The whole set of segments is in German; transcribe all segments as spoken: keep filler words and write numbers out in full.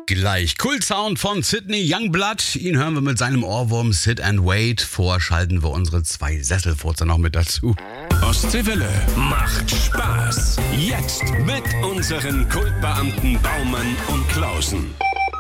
Gleich Kult-Sound von Sydney Youngblood. Ihn hören wir mit seinem Ohrwurm Sit and Wait. Vorschalten wir unsere zwei Sesselfurzer noch mit dazu. Ostseewelle macht Spaß. Jetzt mit unseren Kultbeamten Baumann und Klausen.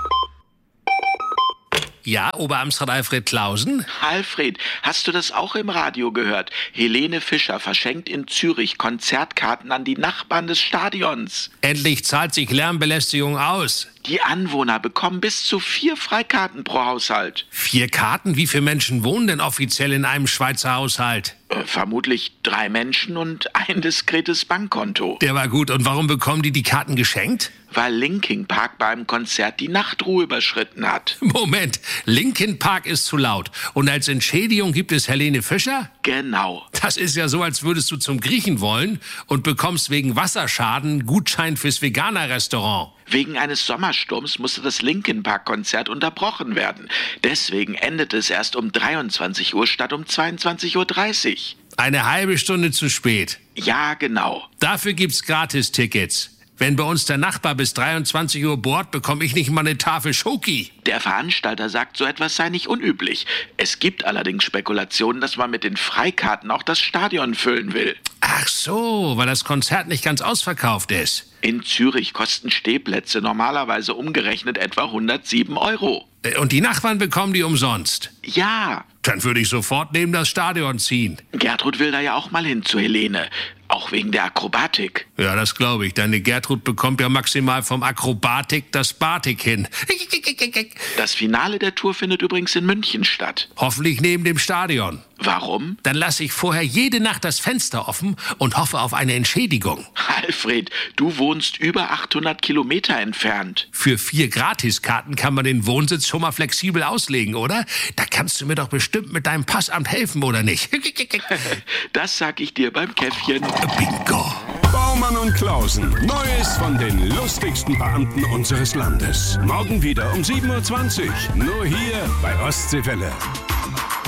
Ja, Oberamtsrat Alfred Klausen? Alfred, hast du das auch im Radio gehört? Helene Fischer verschenkt in Zürich Konzertkarten an die Nachbarn des Stadions. Endlich zahlt sich Lärmbelästigung aus. Die Anwohner bekommen bis zu vier Freikarten pro Haushalt. Vier Karten? Wie viele Menschen wohnen denn offiziell in einem Schweizer Haushalt? Äh, vermutlich drei Menschen und ein diskretes Bankkonto. Der war gut. Und warum bekommen die die Karten geschenkt? Weil Linkin Park beim Konzert die Nachtruhe überschritten hat. Moment, Linkin Park ist zu laut. Und als Entschädigung gibt es Helene Fischer? Genau. Das ist ja so, als würdest du zum Griechen wollen und bekommst wegen Wasserschaden Gutschein fürs Veganer-Restaurant. Wegen eines Sommersturms musste das Linkin Park-Konzert unterbrochen werden. Deswegen endete es erst um dreiundzwanzig Uhr statt um zweiundzwanzig Uhr dreißig. Eine halbe Stunde zu spät. Ja, genau. Dafür gibt's Gratis-Tickets. Wenn bei uns der Nachbar bis dreiundzwanzig Uhr bohrt, bekomme ich nicht mal eine Tafel Schoki. Der Veranstalter sagt, so etwas sei nicht unüblich. Es gibt allerdings Spekulationen, dass man mit den Freikarten auch das Stadion füllen will. Ach so, weil das Konzert nicht ganz ausverkauft ist. In Zürich kosten Stehplätze normalerweise umgerechnet etwa hundertsieben Euro. Und die Nachbarn bekommen die umsonst? Ja. Dann würde ich sofort neben das Stadion ziehen. Gertrud will da ja auch mal hin zu Helene. Auch wegen der Akrobatik. Ja, das glaube ich. Deine Gertrud bekommt ja maximal vom Akrobatik das Batik hin. Das Finale der Tour findet übrigens in München statt. Hoffentlich neben dem Stadion. Warum? Dann lasse ich vorher jede Nacht das Fenster offen und hoffe auf eine Entschädigung. Alfred, du wohnst über achthundert Kilometer entfernt. Für vier Gratiskarten kann man den Wohnsitz schon mal flexibel auslegen, oder? Da kannst du mir doch bestimmt mit deinem Passamt helfen, oder nicht? Das sag ich dir beim Käffchen. Bingo. Baumann und Klausen. Neues von den lustigsten Beamten unseres Landes. Morgen wieder um sieben Uhr zwanzig. Nur hier bei Ostseewelle.